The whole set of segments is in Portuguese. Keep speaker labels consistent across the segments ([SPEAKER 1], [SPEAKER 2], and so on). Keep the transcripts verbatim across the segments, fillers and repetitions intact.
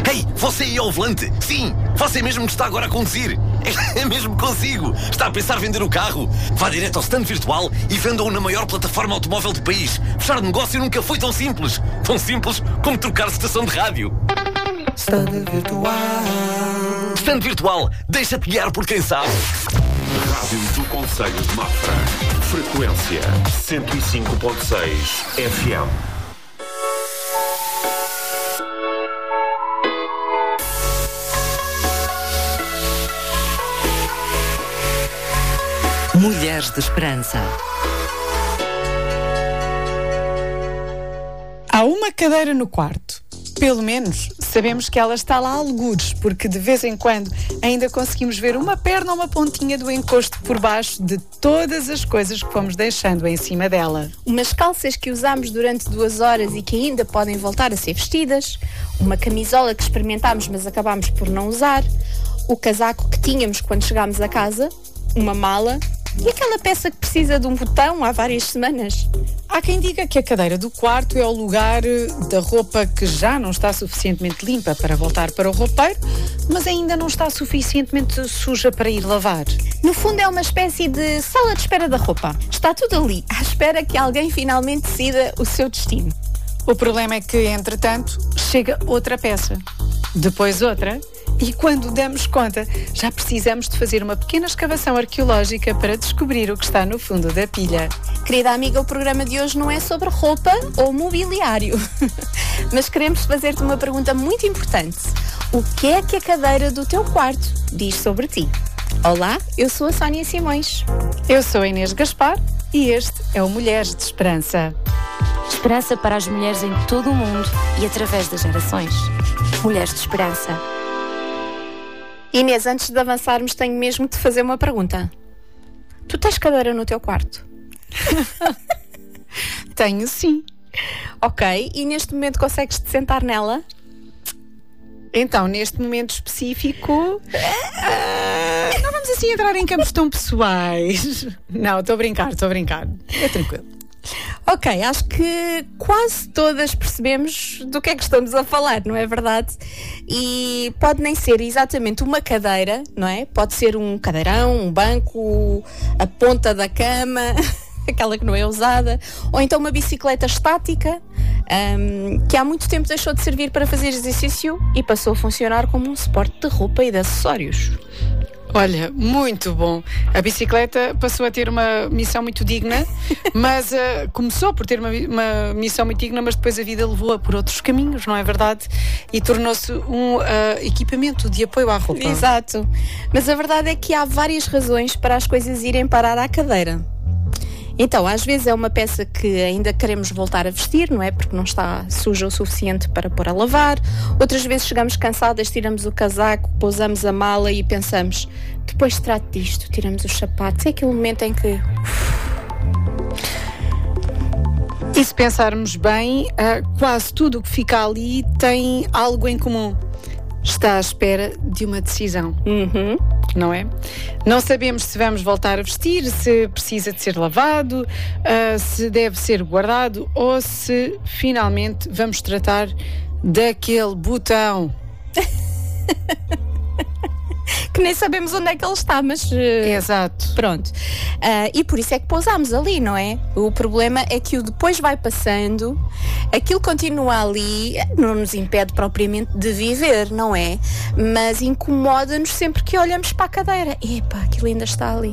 [SPEAKER 1] Ei, você aí ao volante? Sim, você mesmo que está agora a conduzir. É mesmo consigo. Está a pensar vender o carro? Vá direto ao stand virtual e venda-o na maior plataforma automóvel do país. Fechar negócio nunca foi tão simples. Tão simples como trocar estação de rádio.
[SPEAKER 2] Stand virtual.
[SPEAKER 1] Stand virtual. Deixa-te guiar por quem sabe.
[SPEAKER 3] Rádio do Concelho de Mafra. Frequência cento e cinco ponto seis F M.
[SPEAKER 4] Mulheres de Esperança.
[SPEAKER 5] Há uma cadeira no quarto. Pelo menos sabemos que ela está lá a algures, porque de vez em quando ainda conseguimos ver uma perna ou uma pontinha do encosto por baixo de todas as coisas que fomos deixando em cima dela.
[SPEAKER 6] Umas calças que usámos durante duas horas e que ainda podem voltar a ser vestidas, uma camisola que experimentámos mas acabámos por não usar, o casaco que tínhamos quando chegámos a casa, uma mala e aquela peça que precisa de um botão há várias semanas.
[SPEAKER 5] Há quem diga que a cadeira do quarto é o lugar da roupa que já não está suficientemente limpa para voltar para o roupeiro, mas ainda não está suficientemente suja para ir lavar.
[SPEAKER 6] No fundo é uma espécie de sala de espera da roupa. Está tudo ali, à espera que alguém finalmente decida o seu destino.
[SPEAKER 5] O problema é que, entretanto, chega outra peça, depois outra, e quando damos conta, já precisamos de fazer uma pequena escavação arqueológica para descobrir o que está no fundo da pilha.
[SPEAKER 6] Querida amiga, o programa de hoje não é sobre roupa ou mobiliário, mas queremos fazer-te uma pergunta muito importante. O que é que a cadeira do teu quarto diz sobre ti? Olá, eu sou a Sónia Simões.
[SPEAKER 5] Eu sou a Inês Gaspar e este é o Mulheres de Esperança.
[SPEAKER 7] Esperança para as mulheres em todo o mundo e através das gerações. Mulheres de Esperança.
[SPEAKER 6] Inês, antes de avançarmos, tenho mesmo de te fazer uma pergunta. Tu tens cadeira no teu quarto?
[SPEAKER 5] Tenho, sim.
[SPEAKER 6] Ok, e neste momento consegues-te sentar nela?
[SPEAKER 5] Então, neste momento específico, uh, não vamos assim entrar em campos tão pessoais. Não, estou a brincar, estou a brincar. É tranquilo.
[SPEAKER 6] Ok, acho que quase todas percebemos do que é que estamos a falar, não é verdade? E pode nem ser exatamente uma cadeira, não é? Pode ser um cadeirão, um banco, a ponta da cama, aquela que não é usada, ou então uma bicicleta estática, um, que há muito tempo deixou de servir para fazer exercício e passou a funcionar como um suporte de roupa e de acessórios.
[SPEAKER 5] Olha, muito bom. A bicicleta passou a ter uma missão muito digna, mas uh, começou por ter uma, uma missão muito digna, mas depois a vida levou-a por outros caminhos, não é verdade? E tornou-se um uh, equipamento de apoio à roupa.
[SPEAKER 6] Exato. Mas a verdade é que há várias razões para as coisas irem parar à cadeira. Então, às vezes é uma peça que ainda queremos voltar a vestir, não é? Porque não está suja o suficiente para pôr a lavar. Outras vezes chegamos cansadas, tiramos o casaco, pousamos a mala e pensamos, depois trato disto, tiramos os sapatos. É aquele momento em que...
[SPEAKER 5] E se pensarmos bem, uh, quase tudo o que fica ali tem algo em comum. Está à espera de uma decisão.
[SPEAKER 6] Uhum.
[SPEAKER 5] Não é? Não sabemos se vamos voltar a vestir, se precisa de ser lavado, uh, se deve ser guardado ou se finalmente vamos tratar daquele botão.
[SPEAKER 6] Que nem sabemos onde é que ele está, mas... Uh,
[SPEAKER 5] Exato.
[SPEAKER 6] Pronto. Uh, e por isso é que pousámos ali, não é? O problema é que o depois vai passando, aquilo continua ali, não nos impede propriamente de viver, não é? Mas incomoda-nos sempre que olhamos para a cadeira. Epá, aquilo ainda está ali.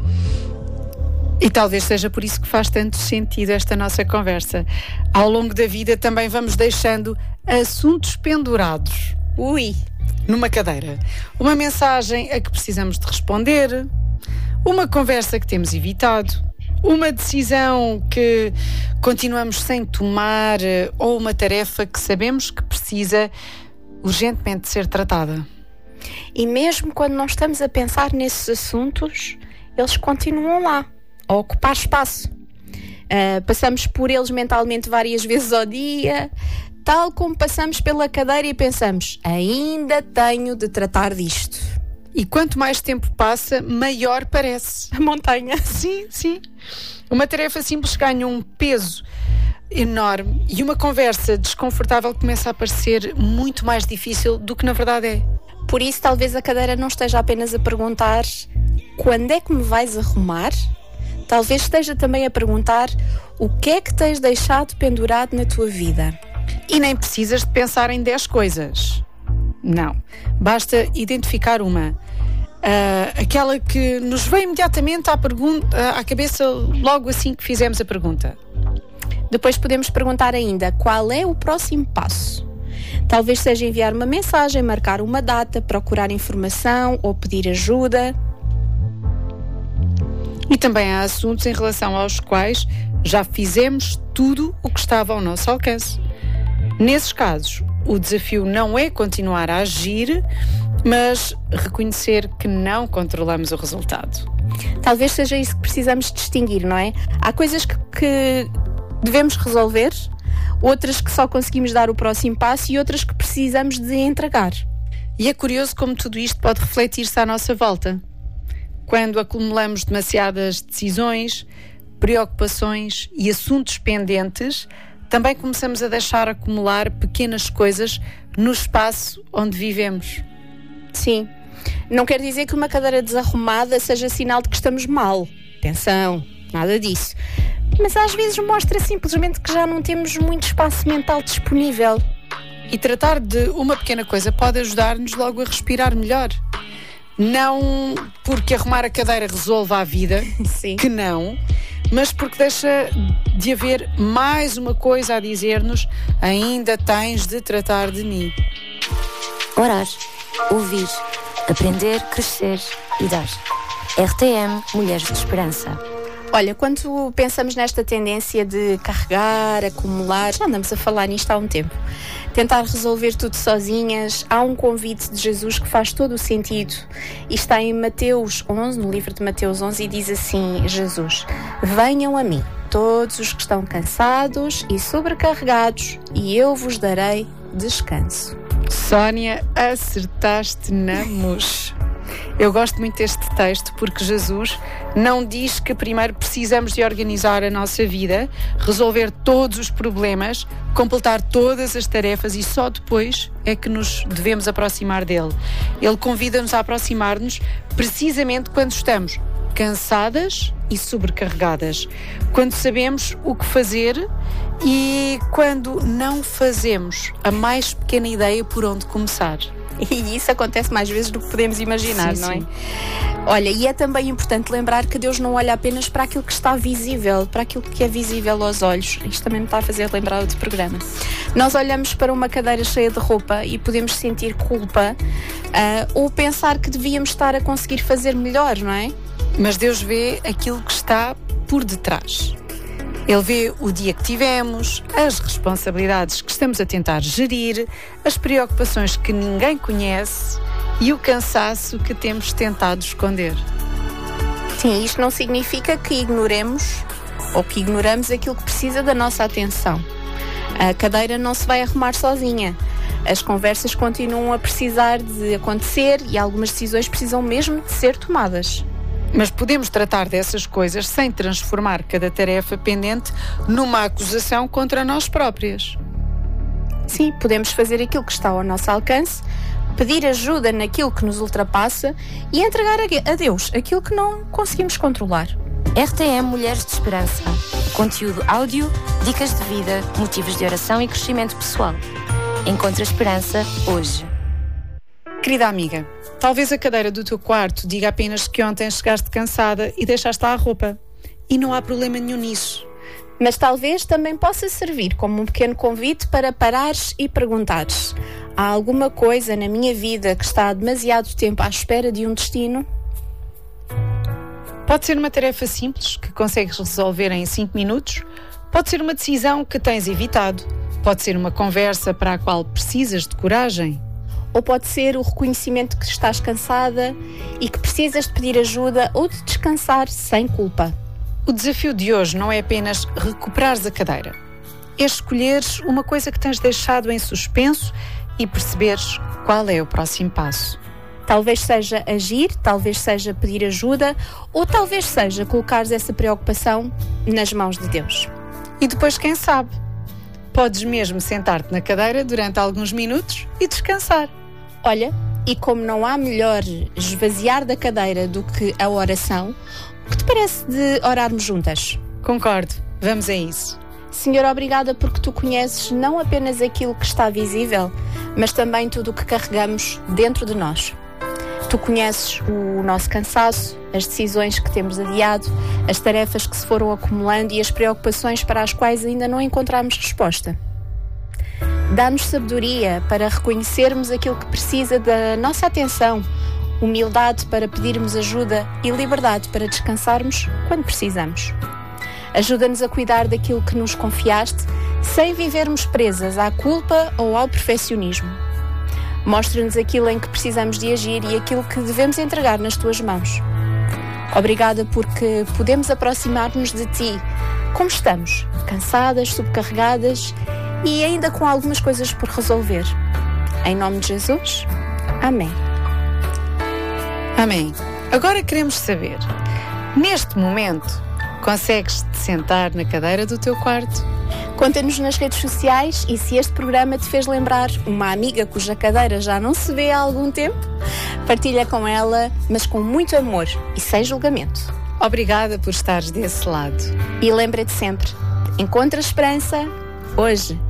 [SPEAKER 5] E talvez seja por isso que faz tanto sentido esta nossa conversa. Ao longo da vida também vamos deixando assuntos pendurados.
[SPEAKER 6] Ui!
[SPEAKER 5] Numa cadeira. Uma mensagem a que precisamos de responder, uma conversa que temos evitado, uma decisão que continuamos sem tomar ou uma tarefa que sabemos que precisa urgentemente de ser tratada.
[SPEAKER 6] E mesmo quando não estamos a pensar nesses assuntos, eles continuam lá, a ocupar espaço. Uh, passamos por eles mentalmente várias vezes ao dia, tal como passamos pela cadeira e pensamos, ainda tenho de tratar disto.
[SPEAKER 5] E quanto mais tempo passa, maior parece.
[SPEAKER 6] A montanha.
[SPEAKER 5] Sim, sim. Uma tarefa simples ganha um peso enorme e uma conversa desconfortável começa a parecer muito mais difícil do que na verdade é.
[SPEAKER 6] Por isso, talvez a cadeira não esteja apenas a perguntar quando é que me vais arrumar? Talvez esteja também a perguntar o que é que tens deixado pendurado na tua vida.
[SPEAKER 5] E nem precisas de pensar em dez coisas. Não. Basta identificar uma. Uh, aquela que nos veio imediatamente à, pergunta, à cabeça logo assim que fizemos a pergunta.
[SPEAKER 6] Depois podemos perguntar ainda qual é o próximo passo. Talvez seja enviar uma mensagem, marcar uma data, procurar informação ou pedir ajuda.
[SPEAKER 5] E também há assuntos em relação aos quais já fizemos tudo o que estava ao nosso alcance. Nesses casos, o desafio não é continuar a agir, mas reconhecer que não controlamos o resultado.
[SPEAKER 6] Talvez seja isso que precisamos distinguir, não é? Há coisas que, que devemos resolver, outras que só conseguimos dar o próximo passo e outras que precisamos de entregar.
[SPEAKER 5] E é curioso como tudo isto pode refletir-se à nossa volta. Quando acumulamos demasiadas decisões, preocupações e assuntos pendentes, também começamos a deixar acumular pequenas coisas no espaço onde vivemos.
[SPEAKER 6] Sim. Não quer dizer que uma cadeira desarrumada seja sinal de que estamos mal. Atenção, nada disso. Mas às vezes mostra simplesmente que já não temos muito espaço mental disponível.
[SPEAKER 5] E tratar de uma pequena coisa pode ajudar-nos logo a respirar melhor. Não porque arrumar a cadeira resolva a vida,
[SPEAKER 6] Sim.
[SPEAKER 5] que não, mas porque deixa de haver mais uma coisa a dizer-nos: ainda tens de tratar de mim.
[SPEAKER 7] Orar, ouvir, aprender, crescer e dar. R T M Mulheres de Esperança.
[SPEAKER 6] Olha, quando pensamos nesta tendência de carregar, acumular, já andamos a falar nisto há um tempo, tentar resolver tudo sozinhas, há um convite de Jesus que faz todo o sentido e está em Mateus onze, no livro de Mateus onze, e diz assim: Jesus, venham a mim todos os que estão cansados e sobrecarregados e eu vos darei descanso.
[SPEAKER 5] Sónia, acertaste na mousse. Eu gosto muito deste texto porque Jesus não diz que primeiro precisamos de organizar a nossa vida, resolver todos os problemas, completar todas as tarefas e só depois é que nos devemos aproximar dele. Ele convida-nos a aproximar-nos precisamente quando estamos cansadas e sobrecarregadas, quando sabemos o que fazer e quando não fazemos a mais pequena ideia por onde começar.
[SPEAKER 6] E isso acontece mais vezes do que podemos imaginar,
[SPEAKER 5] sim,
[SPEAKER 6] não é?
[SPEAKER 5] sim.
[SPEAKER 6] Olha, e é também importante lembrar que Deus não olha apenas para aquilo que está visível, para aquilo que é visível aos olhos. Isto também me está a fazer lembrar outro programa. Nós olhamos para uma cadeira cheia de roupa e podemos sentir culpa uh, ou pensar que devíamos estar a conseguir fazer melhor, não é?
[SPEAKER 5] Mas Deus vê aquilo que está por detrás. Ele vê o dia que tivemos, as responsabilidades que estamos a tentar gerir, as preocupações que ninguém conhece e o cansaço que temos tentado esconder.
[SPEAKER 6] Sim, isto não significa que ignoremos ou que ignoramos aquilo que precisa da nossa atenção. A cadeira não se vai arrumar sozinha. As conversas continuam a precisar de acontecer e algumas decisões precisam mesmo de ser tomadas.
[SPEAKER 5] Mas podemos tratar dessas coisas sem transformar cada tarefa pendente numa acusação contra nós próprias.
[SPEAKER 6] Sim, podemos fazer aquilo que está ao nosso alcance, pedir ajuda naquilo que nos ultrapassa e entregar a Deus aquilo que não conseguimos controlar.
[SPEAKER 7] R T M Mulheres de Esperança. Conteúdo áudio, dicas de vida, motivos de oração e crescimento pessoal. Encontre a esperança hoje.
[SPEAKER 5] Querida amiga, talvez a cadeira do teu quarto diga apenas que ontem chegaste cansada e deixaste lá a roupa. E não há problema nenhum nisso.
[SPEAKER 6] Mas talvez também possa servir como um pequeno convite para parares e perguntares: há alguma coisa na minha vida que está há demasiado tempo à espera de um destino?
[SPEAKER 5] Pode ser uma tarefa simples que consegues resolver em cinco minutos. Pode ser uma decisão que tens evitado. Pode ser uma conversa para a qual precisas de coragem.
[SPEAKER 6] Ou pode ser o reconhecimento que estás cansada e que precisas de pedir ajuda ou de descansar sem culpa.
[SPEAKER 5] O desafio de hoje não é apenas recuperares a cadeira. É escolheres uma coisa que tens deixado em suspenso e perceberes qual é o próximo passo.
[SPEAKER 6] Talvez seja agir, talvez seja pedir ajuda ou talvez seja colocares essa preocupação nas mãos de Deus.
[SPEAKER 5] E depois, quem sabe, podes mesmo sentar-te na cadeira durante alguns minutos e descansar.
[SPEAKER 6] Olha, e como não há melhor esvaziar da cadeira do que a oração, o que te parece de orarmos juntas?
[SPEAKER 5] Concordo, vamos a isso.
[SPEAKER 6] Senhor, obrigada porque tu conheces não apenas aquilo que está visível, mas também tudo o que carregamos dentro de nós. Tu conheces o nosso cansaço, as decisões que temos adiado, as tarefas que se foram acumulando e as preocupações para as quais ainda não encontramos resposta. Dá-nos sabedoria para reconhecermos aquilo que precisa da nossa atenção, humildade para pedirmos ajuda e liberdade para descansarmos quando precisamos. Ajuda-nos a cuidar daquilo que nos confiaste, sem vivermos presas à culpa ou ao perfeccionismo. Mostra-nos aquilo em que precisamos de agir e aquilo que devemos entregar nas tuas mãos. Obrigada porque podemos aproximar-nos de ti, como estamos, cansadas, subcarregadas e ainda com algumas coisas por resolver. Em nome de Jesus, amém.
[SPEAKER 5] Amém. Agora queremos saber, neste momento, consegues-te sentar na cadeira do teu quarto?
[SPEAKER 6] Conta-nos nas redes sociais e se este programa te fez lembrar uma amiga cuja cadeira já não se vê há algum tempo, partilha com ela, mas com muito amor e sem julgamento.
[SPEAKER 5] Obrigada por estares desse lado.
[SPEAKER 6] E lembra-te sempre, encontra esperança hoje.